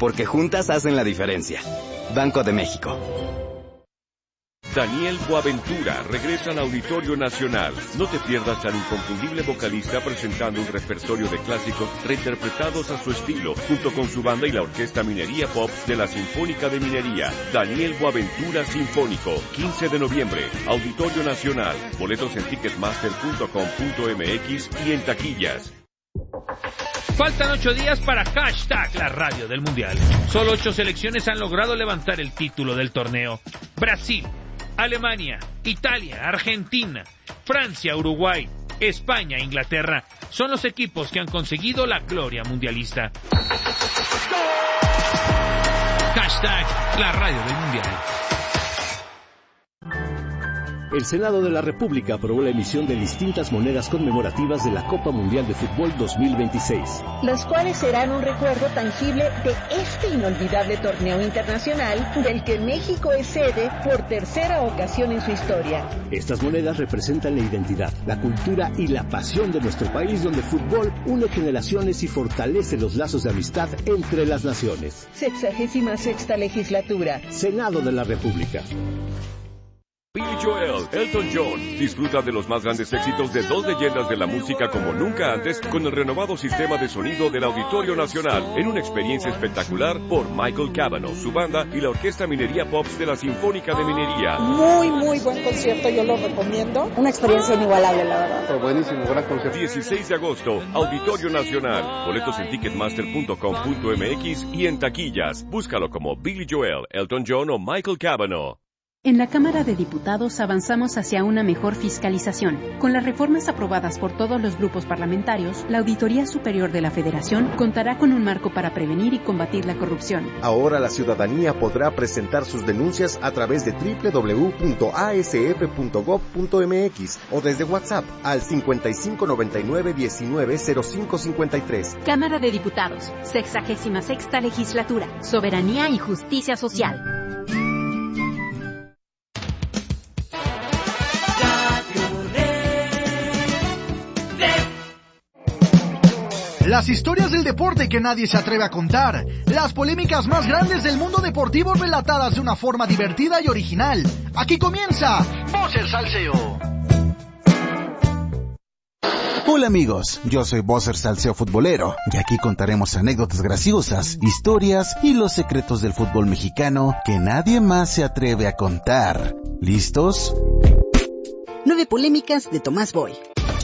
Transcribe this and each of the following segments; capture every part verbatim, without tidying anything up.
porque juntas hacen la diferencia. Banco de México. Daniel Boaventura regresa al Auditorio Nacional. No te pierdas al inconfundible vocalista presentando un repertorio de clásicos reinterpretados a su estilo, junto con su banda y la Orquesta Minería Pops de la Sinfónica de Minería. Daniel Boaventura Sinfónico, quince de noviembre, Auditorio Nacional. Boletos en ticketmaster punto com punto m x y en taquillas. Faltan ocho días para hashtag la radio del Mundial. Solo ocho selecciones han logrado levantar el título del torneo. Brasil, Alemania, Italia, Argentina, Francia, Uruguay, España e Inglaterra son los equipos que han conseguido la gloria mundialista. Hashtag la radio del Mundial. El Senado de la República aprobó la emisión de distintas monedas conmemorativas de la Copa Mundial de Fútbol dos mil veintiséis. Las cuales serán un recuerdo tangible de este inolvidable torneo internacional del que México es sede por tercera ocasión en su historia. Estas monedas representan la identidad, la cultura y la pasión de nuestro país, donde el fútbol une generaciones y fortalece los lazos de amistad entre las naciones. Sexagésima sexta legislatura. Senado de la República. Billy Joel, Elton John, disfruta de los más grandes éxitos de dos leyendas de la música como nunca antes con el renovado sistema de sonido del Auditorio Nacional en una experiencia espectacular por Michael Cavanaugh, su banda y la Orquesta Minería Pops de la Sinfónica de Minería. Muy, muy buen concierto, yo lo recomiendo. Una experiencia inigualable, la verdad. Pero buenísimo, gran concierto. dieciséis de agosto, Auditorio Nacional. Boletos en ticketmaster punto com punto m x y en taquillas. Búscalo como Billy Joel, Elton John o Michael Cavanaugh. En la Cámara de Diputados avanzamos hacia una mejor fiscalización. Con las reformas aprobadas por todos los grupos parlamentarios, la Auditoría Superior de la Federación contará con un marco para prevenir y combatir la corrupción. Ahora la ciudadanía podrá presentar sus denuncias a través de doble u doble u doble u punto a s f punto gob punto m x o desde WhatsApp al cincuenta y cinco noventa y nueve diecinueve cero cinco cincuenta y tres. Cámara de Diputados, sexagésima sexta legislatura, soberanía y justicia social. Las historias del deporte que nadie se atreve a contar. Las polémicas más grandes del mundo deportivo relatadas de una forma divertida y original. Aquí comienza Buzzer Salseo. Hola amigos, yo soy Buzzer Salseo Futbolero y aquí contaremos anécdotas graciosas, historias y los secretos del fútbol mexicano que nadie más se atreve a contar. ¿Listos? Nueve polémicas de Tomás Boy.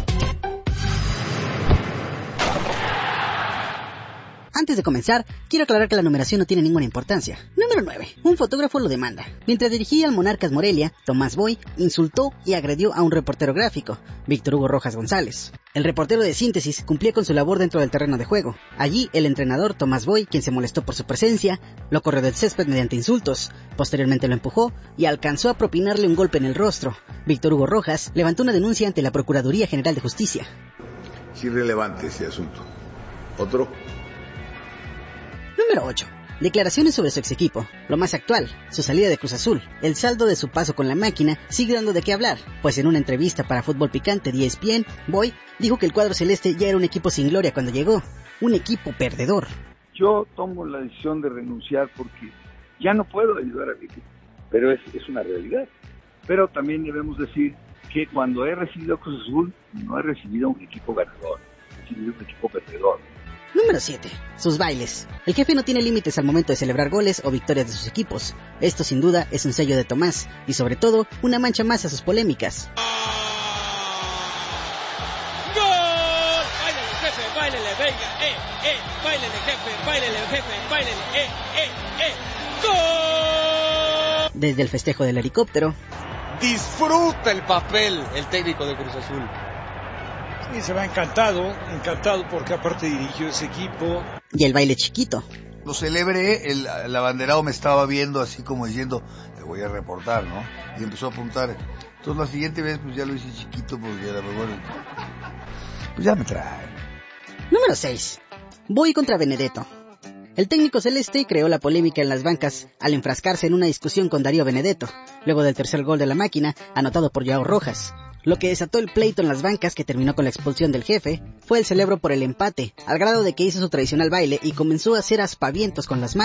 Antes de comenzar, quiero aclarar que la numeración no tiene ninguna importancia. Número nueve. Un fotógrafo lo demanda. Mientras dirigía al Monarcas Morelia, Tomás Boy insultó y agredió a un reportero gráfico, Víctor Hugo Rojas González. El reportero de Síntesis cumplía con su labor dentro del terreno de juego. Allí, el entrenador Tomás Boy, quien se molestó por su presencia, lo corrió del césped mediante insultos. Posteriormente lo empujó y alcanzó a propinarle un golpe en el rostro. Víctor Hugo Rojas levantó una denuncia ante la Procuraduría General de Justicia. Es irrelevante ese asunto. ¿Otro? Número ocho. Declaraciones sobre su ex equipo. Lo más actual, su salida de Cruz Azul. El saldo de su paso con la máquina sigue dando de qué hablar, pues en una entrevista para Fútbol Picante de E S P N, Boy dijo que el cuadro celeste ya era un equipo sin gloria cuando llegó, un equipo perdedor. Yo tomo la decisión de renunciar porque ya no puedo ayudar al equipo, pero es, es una realidad. Pero también debemos decir que cuando he recibido a Cruz Azul, no he recibido un equipo ganador, he recibido un equipo perdedor. Número siete. Sus bailes. El jefe no tiene límites al momento de celebrar goles o victorias de sus equipos. Esto sin duda es un sello de Tomás y sobre todo una mancha más a sus polémicas. ¡Gol! ¡Báilele, jefe! ¡Báilele, venga! ¡Eh, eh! ¡Báilele, jefe! ¡Báilele, jefe! ¡Báilele! ¡Eh, eh, eh! ¡Gol! Desde el festejo del helicóptero. Disfruta el papel el técnico de Cruz Azul. Sí, se va encantado, encantado porque aparte dirigió ese equipo. Y el baile chiquito. Lo celebré, el, el abanderado me estaba viendo así como diciendo, le voy a reportar, ¿no? Y empezó a apuntar. Entonces la siguiente vez pues ya lo hice chiquito porque a lo mejor pues ya me trae. Número seis. Boy contra Benedetto. El técnico celeste creó la polémica en las bancas al enfrascarse en una discusión con Darío Benedetto, luego del tercer gol de la máquina, anotado por Joao Rojas. Lo que desató el pleito en las bancas, que terminó con la expulsión del jefe, fue el celebro por el empate, al grado de que hizo su tradicional baile y comenzó a hacer aspavientos con las manos.